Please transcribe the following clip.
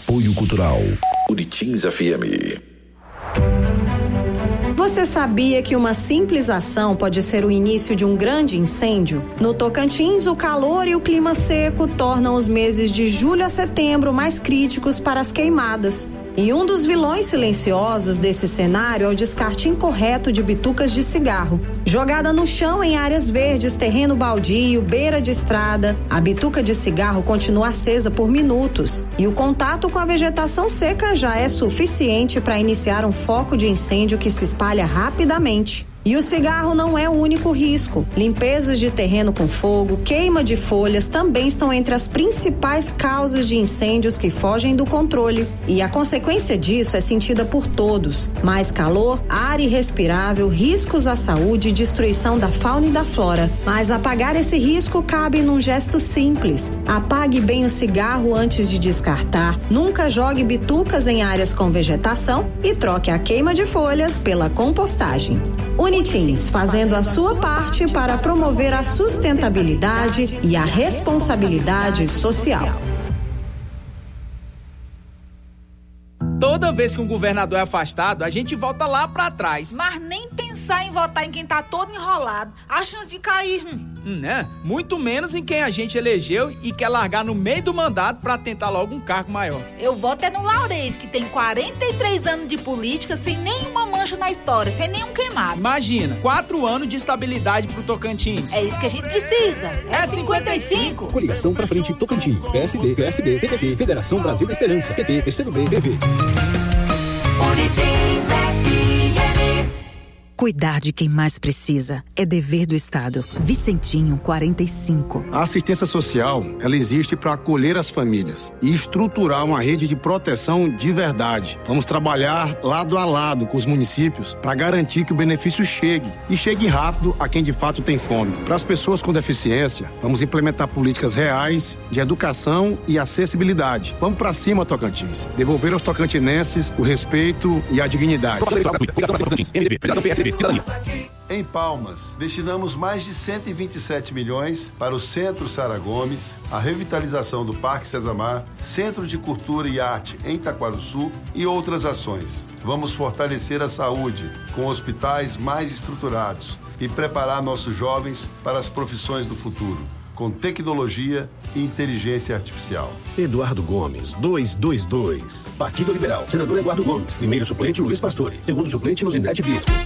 Apoio Cultural Uritins FM. Você sabia que uma simples ação pode ser o início de um grande incêndio? No Tocantins, o calor e o clima seco tornam os meses de julho a setembro mais críticos para as queimadas. E um dos vilões silenciosos desse cenário é o descarte incorreto de bitucas de cigarro. Jogada no chão em áreas verdes, terreno baldio, beira de estrada, a bituca de cigarro continua acesa por minutos e o contato com a vegetação seca já é suficiente para iniciar um foco de incêndio que se espalha rapidamente. E o cigarro não é o único risco. Limpezas de terreno com fogo, queima de folhas também estão entre as principais causas de incêndios que fogem do controle. E a consequência disso é sentida por todos. Mais calor, ar irrespirável, riscos à saúde e destruição da fauna e da flora. Mas apagar esse risco cabe num gesto simples. Apague bem o cigarro antes de descartar. Nunca jogue bitucas em áreas com vegetação e troque a queima de folhas pela compostagem. Unitins, fazendo a sua parte para promover a sustentabilidade e a responsabilidade social. Toda vez que um governador é afastado, a gente volta lá pra trás. Mas nem pensar em votar em quem tá todo enrolado. A chance de cair, né? Muito menos em quem a gente elegeu e quer largar no meio do mandato pra tentar logo um cargo maior. Eu voto é no Laurez, que tem 43 anos de política sem nenhuma mancha na história, sem nenhum queimado. Imagina, 4 anos de estabilidade pro Tocantins. É isso que a gente precisa. É 55. Coligação pra frente Tocantins. PSD, PSB, PDT, Federação Brasil da Esperança, PT, PCdoB, PV. Uritins FM. Cuidar de quem mais precisa é dever do Estado. Vicentinho, 45. A assistência social, ela existe para acolher as famílias e estruturar uma rede de proteção de verdade. Vamos trabalhar lado a lado com os municípios para garantir que o benefício chegue e chegue rápido a quem de fato tem fome. Para as pessoas com deficiência, vamos implementar políticas reais de educação e acessibilidade. Vamos para cima, Tocantins. Devolver aos tocantinenses o respeito e a dignidade. Em Palmas, destinamos mais de 127 milhões para o Centro Sara Gomes, a revitalização do Parque Cezamar, Centro de Cultura e Arte em Itaquaruçu e outras ações. Vamos fortalecer a saúde com hospitais mais estruturados e preparar nossos jovens para as profissões do futuro, com tecnologia e inteligência artificial. Eduardo Gomes, 222. Partido Liberal. Senador Eduardo Gomes. Primeiro suplente, Luiz Pastore. Segundo suplente, Luzinete Bispo.